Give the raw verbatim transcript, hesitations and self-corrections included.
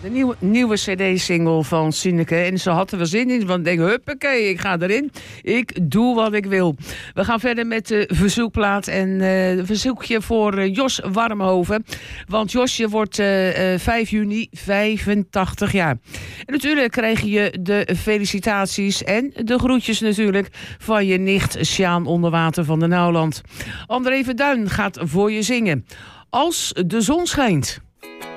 De nieuwe, nieuwe cd-single van Sineke. En ze had er wel zin in, want ik denk, huppakee, ik ga erin. Ik doe wat ik wil. We gaan verder met de verzoekplaat. En uh, een verzoekje voor uh, Jos Warmhoven. Want Josje wordt uh, uh, vijf juni vijfentachtig jaar. En natuurlijk krijg je de felicitaties en de groetjes natuurlijk van je nicht Sjaan Onderwater van de Nauwland. André Verduin gaat voor je zingen. Als de zon schijnt.